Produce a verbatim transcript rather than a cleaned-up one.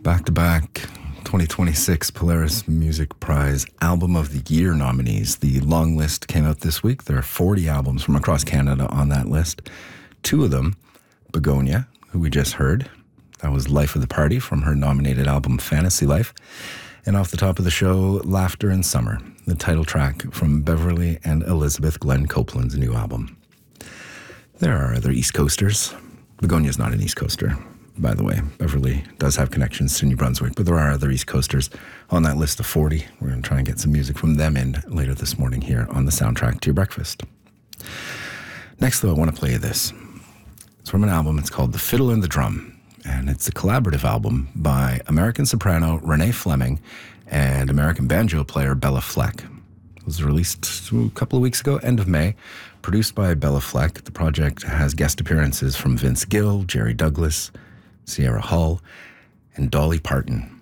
Back-to-back twenty twenty-six Polaris Music Prize Album of the Year nominees. The long list came out this week. There are forty albums from across Canada on that list. Two of them, Begonia, who we just heard. That was Life of the Party from her nominated album Fantasy Life. And off the top of the show, Laughter in Summer, the title track from Beverly and Elizabeth Glenn Copeland's new album. There are other East Coasters. Begonia's not an East Coaster, by the way. Beverly does have connections to New Brunswick, but there are other East Coasters on that list of forty. We're going to try and get some music from them in later this morning here on the soundtrack to your breakfast. Next, though, I want to play you this. It's from an album. It's called The Fiddle and the Drum, and it's a collaborative album by American soprano Renee Fleming and American banjo player Bella Fleck. It was released a couple of weeks ago, end of May, produced by Bella Fleck. The project has guest appearances from Vince Gill, Jerry Douglas, Sierra Hull, and Dolly Parton.